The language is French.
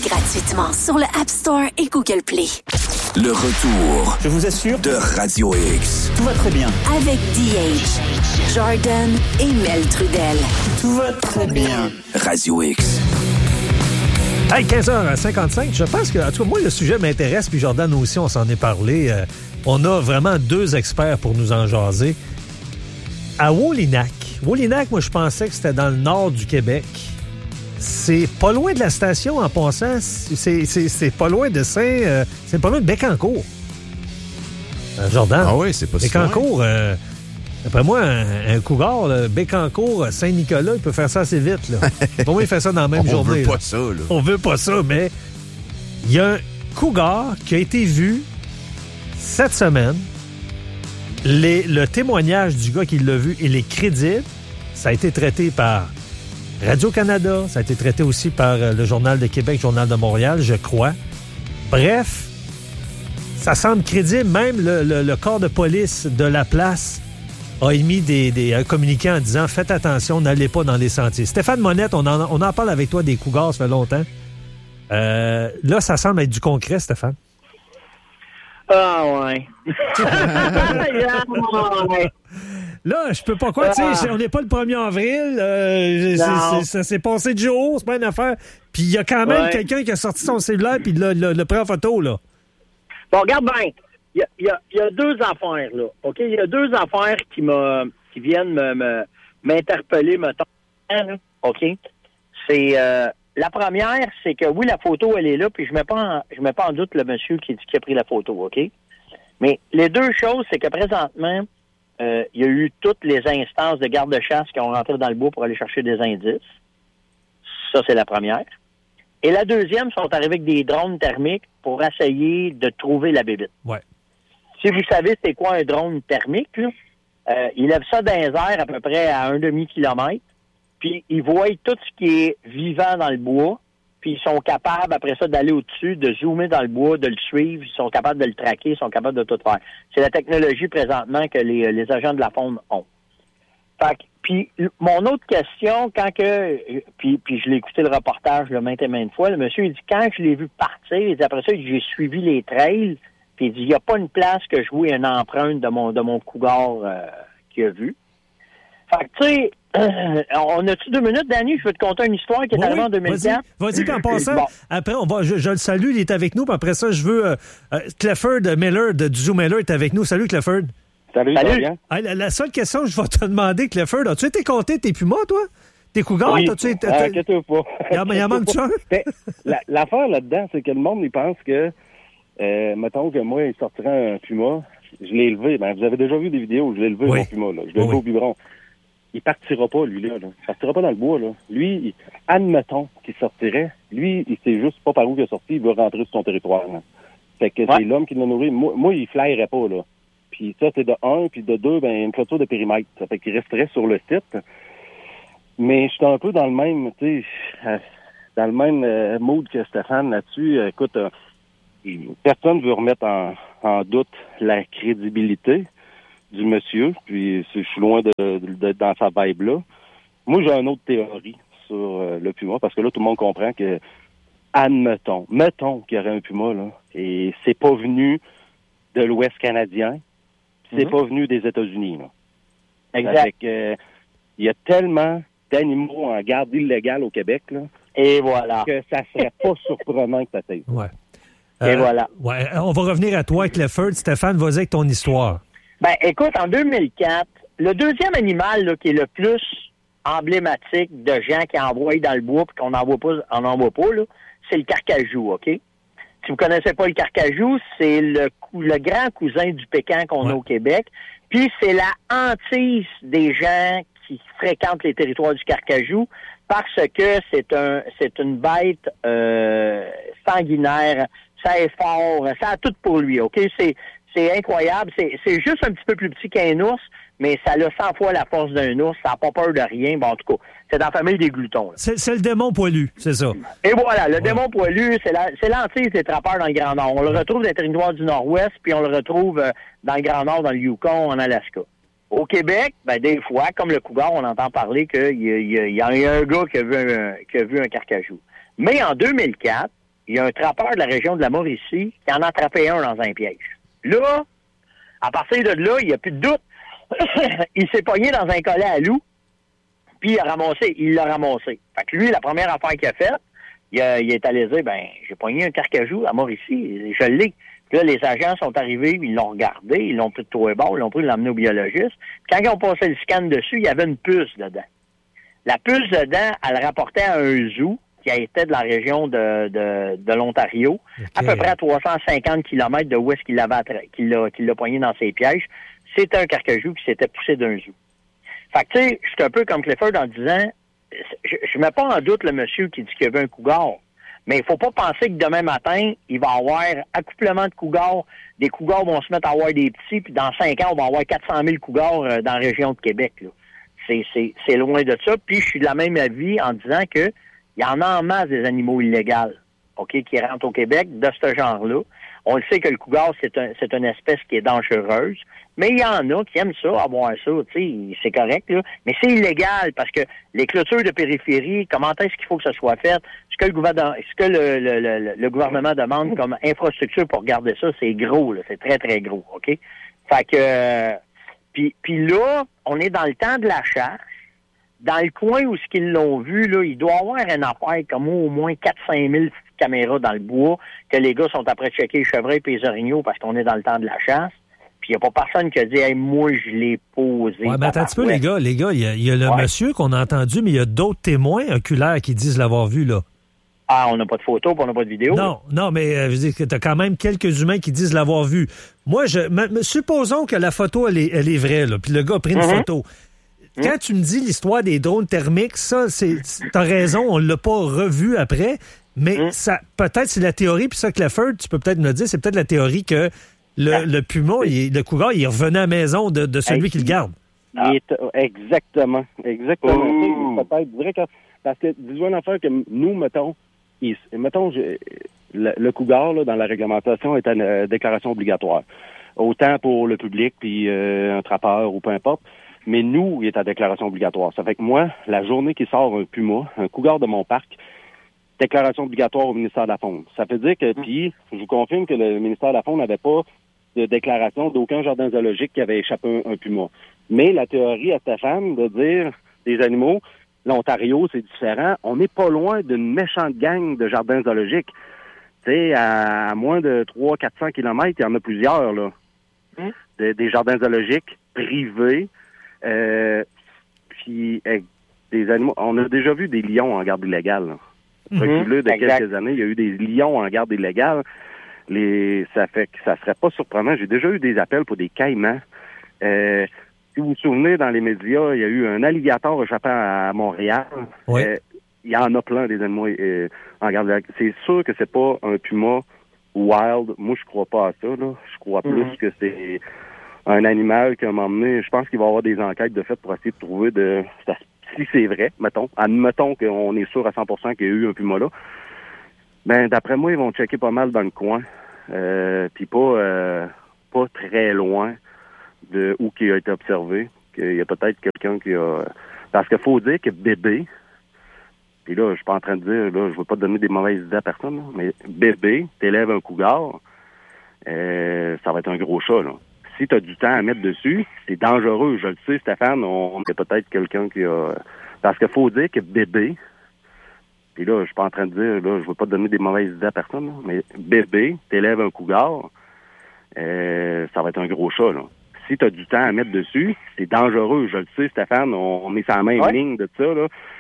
gratuitement sur le App Store et Google Play. Le retour, je vous assure, de Radio X. Tout va très bien. Avec DH, Jordan et Mel Trudel. Tout va très bien. Radio X. Hey, 15h55, je pense que, en tout cas, moi, le sujet m'intéresse, puis Jordan aussi, on s'en est parlé. On a vraiment 2 experts pour nous en jaser. À Wolinak, moi, je pensais que c'était dans le nord du Québec. C'est pas loin de la station, en passant. C'est pas loin de c'est pas loin de Bécancour. Jordan. Ah oui, c'est pas si Bécancour, d'après moi, un cougar, là, Bécancour, Saint-Nicolas, il peut faire ça assez vite. Là. Pour moi, il fait ça dans la même journée. On veut pas ça, là. On veut pas ça, mais il y a un cougar qui a été vu cette semaine. Le témoignage du gars qui l'a vu, il est crédible. Ça a été traité par Radio-Canada, ça a été traité aussi par le Journal de Québec, Journal de Montréal, je crois. Bref, ça semble crédible. Même le corps de police de la place a émis un communiqué en disant « Faites attention, n'allez pas dans les sentiers ». Stéphane Monette, on en parle avec toi des cougars, ça fait longtemps. Là, ça semble être du concret, Stéphane. Ah ouais. Là, je peux pas quoi, tu sais, on n'est pas le 1er avril, ça s'est passé de jour, c'est pas une affaire. Puis il y a quand même quelqu'un qui a sorti son cellulaire puis le prend en photo, là. Bon, regarde bien, il y a 2 affaires, là, OK? Il y a 2 affaires qui viennent m'interpeller, mettons, là, OK? C'est, la première, c'est que oui, la photo, elle est là, puis je mets pas en doute le monsieur qui dit qu'il a pris la photo, OK? Mais les 2 choses, c'est que présentement, il y a eu toutes les instances de garde-chasse qui ont rentré dans le bois pour aller chercher des indices. Ça, c'est la première. Et la deuxième, ils sont arrivés avec des drones thermiques pour essayer de trouver la bébite. Ouais. Si vous savez c'est quoi un drone thermique, là, ils lèvent ça dans les airs à peu près à 1/2 kilomètre, puis ils voient tout ce qui est vivant dans le bois, puis ils sont capables, après ça, d'aller au-dessus, de zoomer dans le bois, de le suivre, ils sont capables de le traquer, ils sont capables de tout faire. C'est la technologie présentement que les agents de la faune ont. Fait que, puis mon autre question, puis je l'ai écouté le reportage là, maintes et maintes fois, le monsieur, il dit, quand je l'ai vu partir, il dit, après ça, j'ai suivi les trails, puis il dit, il n'y a pas une place que je vois une empreinte de mon cougar qu'il a vu. Fait que, tu sais, on a-tu 2 minutes, Danny? Je vais te conter une histoire qui est arrivée en 2004. Vas-y, puis en passant, après, je le salue, il est avec nous, puis après ça, je veux... Clifford Miller, du Zoo Miller, est avec nous. Salut, Clifford. Salut. Bien. La seule question que je vais te demander, Clifford, as-tu été compté tes pumas, toi? Tes cougars? Oui, inquiète-toi pas. Il en manque-tu un? L'affaire là-dedans, c'est que le monde, il pense que, mettons que moi, il sortirait un puma, je l'ai élevé. Ben, vous avez déjà vu des vidéos où je l'ai élevé, mon puma, là. Je l'ai élevé au biberon. Il partira pas, lui, là. Il partira pas dans le bois, là. Lui, admettons qu'il sortirait. Lui, il sait juste pas par où il est sorti. Il veut rentrer sur son territoire, là. Fait que c'est l'homme qui l'a nourri. Moi, il flyerait pas, là. Puis ça, c'est de 1. Puis de 2, ben, une clôture de périmètre. Ça fait qu'il resterait sur le site. Mais je suis un peu dans le même, tu sais, dans le même mood que Stéphane là-dessus. Écoute, personne ne veut remettre en doute la crédibilité du monsieur, puis je suis loin de dans sa vibe-là. Moi, j'ai une autre théorie sur le puma, parce que là, tout le monde comprend que, mettons qu'il y aurait un puma, là, et c'est pas venu de l'Ouest canadien, c'est pas venu des États-Unis, là. Exact. Il y a tellement d'animaux en garde illégale au Québec, là, et voilà, que ça serait pas surprenant que ça t'aide. Ouais. Et voilà. Ouais, on va revenir à toi, Clifford. Stéphane, vas-y avec ton histoire. Ben, écoute, en 2004, le deuxième animal là, qui est le plus emblématique de gens qui envoient dans le bois et qu'on n'envoie pas, là, c'est le carcajou, OK? Si vous connaissez pas le carcajou, c'est le grand cousin du pécan qu'on a au Québec. Puis c'est la hantise des gens qui fréquentent les territoires du carcajou parce que c'est une bête sanguinaire, ça est fort, ça a tout pour lui, OK? C'est incroyable. C'est juste un petit peu plus petit qu'un ours, mais ça a 100 fois la force d'un ours. Ça n'a pas peur de rien. Bon, en tout cas, c'est dans la famille des glutons. C'est le démon poilu, c'est ça. Et voilà, le démon poilu, c'est l'antise des trappeurs dans le Grand Nord. On le retrouve dans les territoires du Nord-Ouest, puis on le retrouve dans le Grand Nord, dans le Yukon, en Alaska. Au Québec, ben des fois, comme le cougar, on entend parler qu'il y a un gars qui a vu un carcajou. Mais en 2004, il y a un trappeur de la région de la Mauricie qui en a attrapé un dans un piège. Là, à partir de là, il n'y a plus de doute. Il s'est pogné dans un collet à loup, puis il l'a ramassé. Fait que lui, la première affaire qu'il a faite, il est allé dire, j'ai pogné un carcajou à Mauricie, je l'ai. Puis là, les agents sont arrivés, ils l'ont regardé, ils l'ont pris de tout et bord, ils l'ont pris, ils l'ont emmené au biologiste. Puis quand ils ont passé le scan dessus, il y avait une puce dedans. La puce dedans, elle rapportait à un zoo qui a été de la région de l'Ontario, à peu près à 350 km de où est-ce qu'il l'a pogné dans ses pièges. C'est un carcajou qui s'était poussé d'un zoo. Fait que, tu sais, je suis un peu comme Clifford en disant, je mets pas en doute le monsieur qui dit qu'il y avait un cougar, mais il faut pas penser que demain matin, il va y avoir accouplement de cougars. Des cougars vont se mettre à avoir des petits, puis dans 5 ans, on va avoir 400 000 cougars dans la région de Québec. Là. C'est loin de ça. Puis je suis de la même avis en disant que il y en a en masse des animaux illégaux, OK, qui rentrent au Québec de ce genre-là. On le sait que le cougar, c'est une espèce qui est dangereuse, mais il y en a qui aiment ça, avoir ça, tu sais, c'est correct, là. Mais c'est illégal parce que les clôtures de périphérie, comment est-ce qu'il faut que ça soit fait? Ce que le gouvernement demande comme infrastructure pour garder ça, c'est gros, là, c'est très, très gros, OK? Fait que, puis là, on est dans le temps de la chasse. Dans le coin où ce qu'ils l'ont vu, là, il doit y avoir un affaire comme au moins 4-5 000 caméras dans le bois, que les gars sont après de checker les chevreuils et les orignaux parce qu'on est dans le temps de la chasse. Puis il n'y a pas personne qui a dit hey, moi, je l'ai posé. Ouais, mais attends un petit peu, les gars, il y a le monsieur qu'on a entendu, mais il y a d'autres témoins oculaires qui disent l'avoir vu, là. Ah, on n'a pas de photo, puis on n'a pas de vidéo. Non, mais je veux dire que tu as quand même quelques humains qui disent l'avoir vu. Moi, supposons que la photo, elle est vraie, là, puis le gars a pris une photo. Quand tu me dis l'histoire des drones thermiques, ça, t'as raison, on l'a pas revu après, mais ça, peut-être c'est la théorie, puis ça, Clifford, tu peux peut-être me le dire, c'est peut-être la théorie que le puma, le cougar, il revenait à la maison de celui qui le garde. Exactement. Peut-être direct, parce que dis-moi une affaire que nous, mettons, le cougar, là, dans la réglementation, est une déclaration obligatoire. Autant pour le public, puis un trappeur, ou peu importe. Mais nous, il est à déclaration obligatoire. Ça fait que moi, la journée qui sort un puma, un cougar de mon parc, déclaration obligatoire au ministère de la Faune. Ça veut dire que, puis, je vous confirme que le ministère de la Faune n'avait pas de déclaration d'aucun jardin zoologique qui avait échappé un puma. Mais la théorie à Stéphane de dire des animaux, l'Ontario, c'est différent. On n'est pas loin d'une méchante gang de jardins zoologiques. Tu sais, à moins de 300-400 kilomètres, il y en a plusieurs, là. Des jardins zoologiques privés. Puis des animaux. On a déjà vu des lions en garde illégale. Reculé de quelques années, il y a eu des lions en garde illégale. Ça fait que ça serait pas surprenant. J'ai déjà eu des appels pour des caïmans. Si vous vous souvenez, dans les médias, il y a eu un alligator échappant à Montréal. Oui. Il y en a plein des animaux en garde illégale. C'est sûr que c'est pas un puma wild. Moi, je crois pas à ça, là. Je crois plus que c'est un animal qui m'a emmené. Je pense qu'il va y avoir des enquêtes de fait pour essayer de trouver si c'est vrai, admettons qu'on est sûr à 100% qu'il y a eu un puma là. Ben, d'après moi, ils vont checker pas mal dans le coin. Puis pas très loin de où qui a été observé. Qu'il y a peut-être quelqu'un qui a... Parce qu'il faut dire que bébé, puis là, je suis pas en train de dire, là, je veux pas donner des mauvaises idées à personne, là, mais bébé, t'élèves un cougar, ça va être un gros chat, là. Si tu as du temps à mettre dessus, c'est dangereux. Je le sais, Stéphane, on est peut-être quelqu'un qui a... Parce qu'il faut dire que bébé, puis là, je suis pas en train de dire, là, je veux pas donner des mauvaises idées à personne, là, mais bébé, t'élèves un cougar, ça va être un gros chat, là. Si tu as du temps à mettre dessus, c'est dangereux. Je le sais, Stéphane, on est sur la même ligne de ça, là.